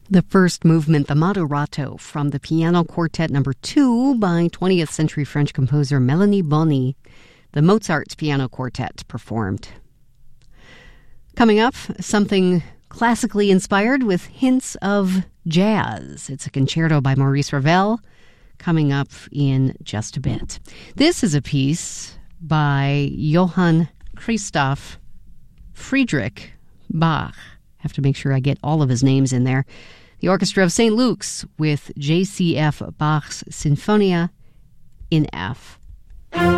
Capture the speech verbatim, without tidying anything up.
The first movement, the Moderato, from the Piano Quartet number two by twentieth century French composer Melanie Boni. The Mozart's Piano Quartet performed. Coming up, something classically inspired with hints of jazz. It's a concerto by Maurice Ravel, coming up in just a bit. This is a piece by Johann Christoph Friedrich Bach. I have to make sure I get all of his names in there. The Orchestra of Saint Luke's with J C F Bach's Sinfonia in F.